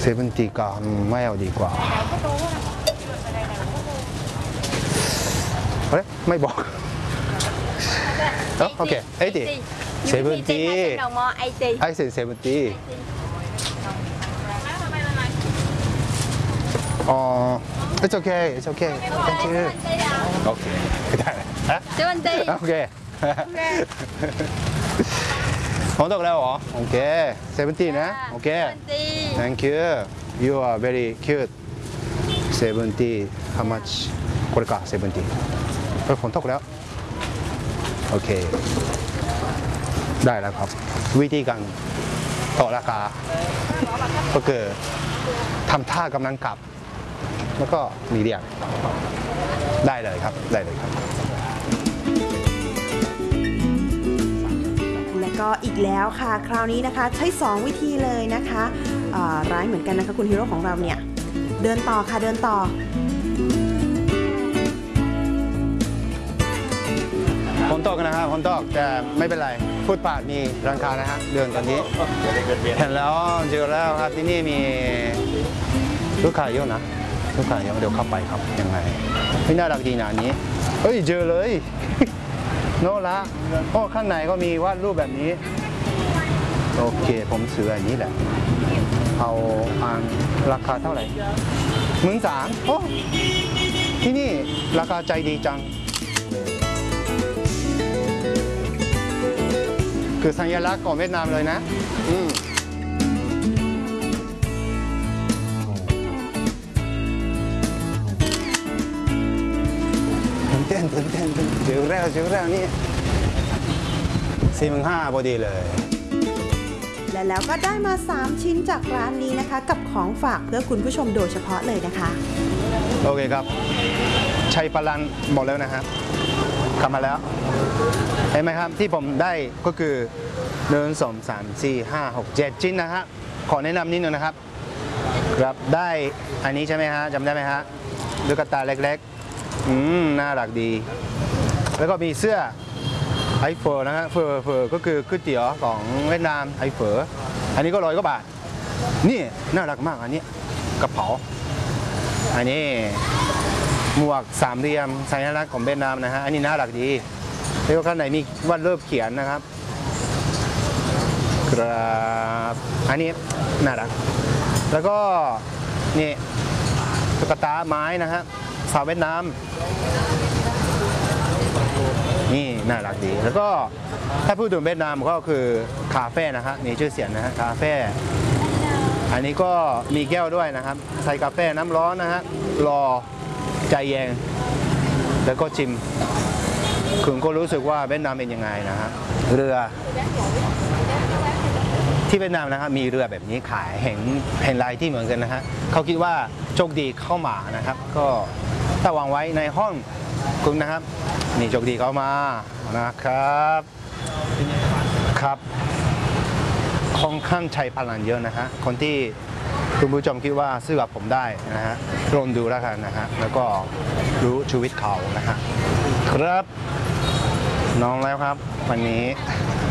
70ก็ไม่เอาดีกว่าเฮ้ยไม่บอกโอเค80 I said 70อ๋อ it's okay thank you โอเคได้ฮะโอเคผมตกแล้วเหรอโอเค70นะโอเค thank you you are very cute 70 how much これか70ผมตกแล้วโอเคได้แล้วครับวิธีการต่อราคาก็คือทำท่ากำลังกลับแล้วก็มีเรียกได้เลยครับและก็อีกแล้วค่ะคราวนี้นะคะใช้2วิธีเลยนะคะร้ายเหมือนกันนะคะคุณฮีโร่ของเราเนี่ยเดินต่อค่ะเดินต่อฝนตกนะครับฝนตกแต่ไม่เป็นไรฟุตบาทมีร้านค้านะฮะเดินตอนนี้เห็นแล้วเจอแล้วครับที่นี่มีลูกค้าเยอะนะลูกค้าเยอะเดี๋ยวเข้าไปครับยังไงไม่น่ารักดีนะนี้เฮ้ยเจอเลยโน่ละโอ้ข้างในก็มีวาดรูปแบบนี้โอเคผมซื้ออันนี้แหละเอาราคาเท่าไหร่13,000โอ้ที่นี่ราคาใจดีจังคือสัญลักษณ์ของเวียดนามเลยนะตื่นเต้นเจอแล้วนี่45,000พอดีเลยแล้วก็ได้มา3ชิ้นจากร้านนี้นะคะกับของฝากเพื่อคุณผู้ชมโดยเฉพาะเลยนะคะโอเคครับชัยพลันหมดแล้วนะครับกลับมาแล้วเห็นไหมครับที่ผมได้ก็คือ1 2 3 4 5 6 7ชิ้นนะฮะขอแนะนำนิดนึงนะครับครับได้อันนี้ใช่ไหมฮะจำได้ไหมฮะลูกตาเล็กๆน่ารักดีแล้วก็มีเสื้อไอเฟอร์นะฮะเฟอร์ก็คือก๋วยเตี๋ยวของเวียดนามไอเฟอร์อันนี้ก็100 กว่าบาทนี่น่ารักมากอันนี้กระเป๋าอันนี้หมวก3เหลี่ยมสัญลักษณ์ของเวียดนามนะฮะอันนี้น่ารักดีแล้วก็ข้างในมีวาดรูปเขียนนะครับครับอันนี้น่ารักแล้วก็นี่ตุ๊กตาไม้นะฮะสาวเวียดนามนี่น่ารักดีแล้วก็ถ้าพูดถึงเวียดนามก็คือคาเฟ่นะฮะมีชื่อเสียงนะฮะคาเฟ่อันนี้ก็มีแก้วด้วยนะครับใส่กาแฟน้ำร้อนนะฮะรอใจเย็นแล้วก็ชิมคุณก็รู้สึกว่าเวียดนามเป็นยังไงนะฮะเรือที่เวียดนามนะครับมีเรือแบบนี้ขายเห็นลายที่เหมือนกันนะฮะเขาคิดว่าโชคดีเข้ามานะครับก็ถ้าวางไว้ในห้องคุณนะครับนี่โชคดีเข้ามานะครับครับค่อนข้างใช้พลังเยอะนะฮะคนที่คุณผู้ชมคิดว่าซื้อกับผมได้นะฮะลองดูแล้วกันนะฮะแล้วก็รู้ชีวิตเขานะฮะครับน้องแล้วครับวันนี้